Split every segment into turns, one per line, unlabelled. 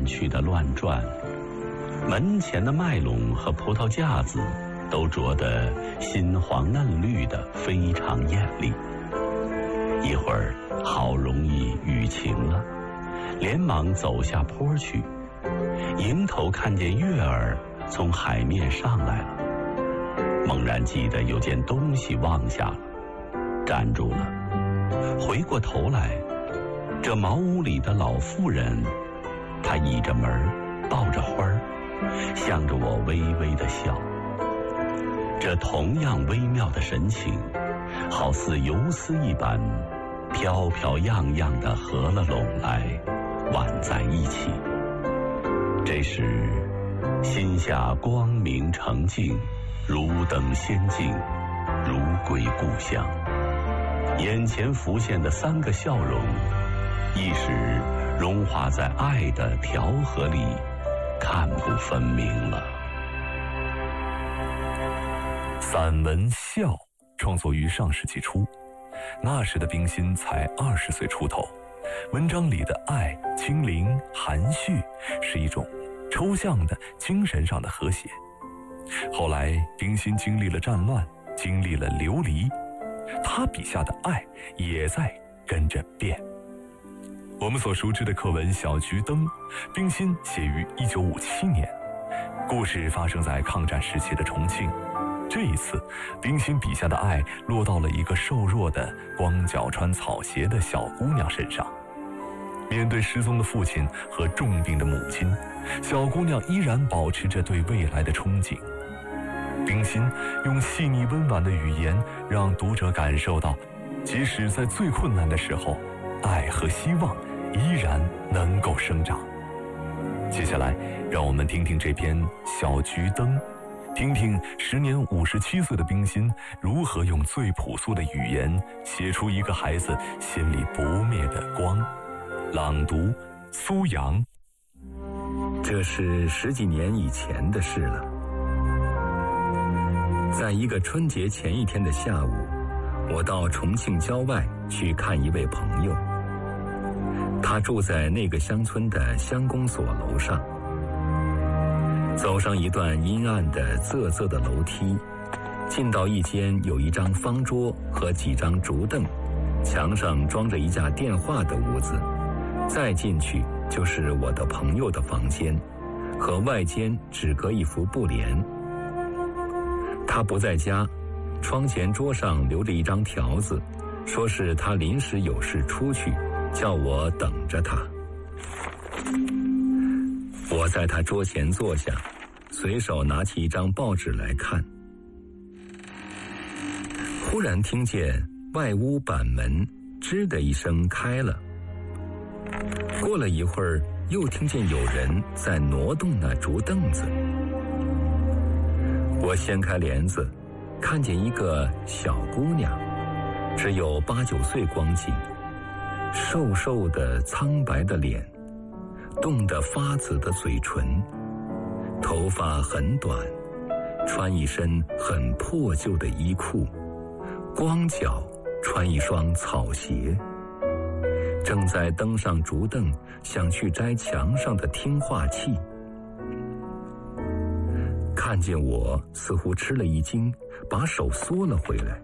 去的乱转，门前的麦垄和葡萄架子都着得新黄嫩绿的非常艳丽。一会儿好容易雨晴了，连忙走下坡去，迎头看见月儿从海面上来了，猛然记得有件东西忘下了，站住了，回过头来，这茅屋里的老妇人，她倚着门抱着花儿，向着我微微的笑。这同样微妙的神情，好似游丝一般，飘飘漾漾地合了拢来，挽在一起。这时心下光明澄净，如登仙境，如归故乡。眼前浮现的3个笑容，一时融化在爱的调和里，看不分明了。
散文《笑》创作于上世纪初，那时的冰心才20岁出头。文章里的爱、清灵、含蓄，是一种抽象的精神上的和谐。后来冰心经历了战乱，经历了流离，他笔下的爱也在跟着变。我们所熟知的课文《小桔灯》，冰心写于1957年，故事发生在抗战时期的重庆。这一次，冰心笔下的爱落到了一个瘦弱的、光脚穿草鞋的小姑娘身上。面对失踪的父亲和重病的母亲，小姑娘依然保持着对未来的憧憬。冰心用细腻温婉的语言，让读者感受到，即使在最困难的时候，爱和希望依然能够生长。接下来，让我们听听这篇《小桔灯》，听听时年57岁的冰心如何用最朴素的语言写出一个孩子心里不灭的光。朗读苏阳。
这是10几年以前的事了。在一个春节前一天的下午，我到重庆郊外去看一位朋友。他住在那个乡村的乡公所楼上。走上一段阴暗的仄仄的楼梯，进到一间有一张方桌和几张竹凳，墙上装着一架电话的屋子。再进去就是我的朋友的房间，和外间只隔一幅布帘。他不在家，窗前桌上留着一张条子，说是他临时有事出去，叫我等着他。我在他桌前坐下，随手拿起一张报纸来看。忽然听见外屋板门吱的一声开了。过了一会儿，又听见有人在挪动那竹凳子。我掀开帘子，看见一个小姑娘，只有8、9岁光景，瘦瘦的苍白的脸，冻得发紫的嘴唇，头发很短，穿一身很破旧的衣裤，光脚穿一双草鞋，正在登上竹凳，想去摘墙上的听话器。看见我，似乎吃了一惊，把手缩了回来。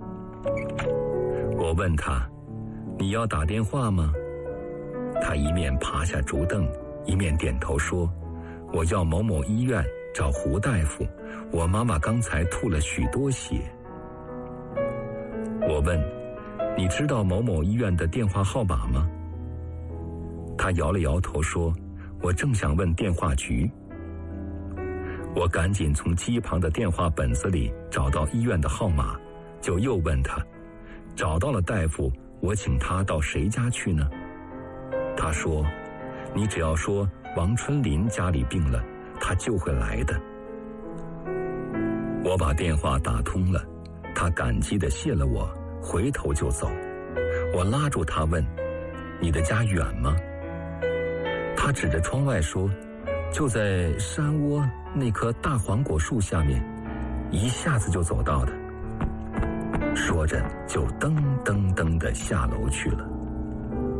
我问他：“你要打电话吗？”他一面爬下竹凳，一面点头说：“我要某某医院找胡大夫，我妈妈刚才吐了许多血。”我问：“你知道某某医院的电话号码吗？”他摇了摇头说：“我正想问电话局。”我赶紧从机旁的电话本子里找到医院的号码，就又问他：“找到了大夫，我请他到谁家去呢？”他说：“你只要说王春林家里病了，他就会来的。”我把电话打通了，他感激地谢了我，回头就走。我拉住他问：“你的家远吗？”他指着窗外说：“就在山窝那棵大黄果树下面，一下子就走到的。”说着就噔噔噔地下楼去了。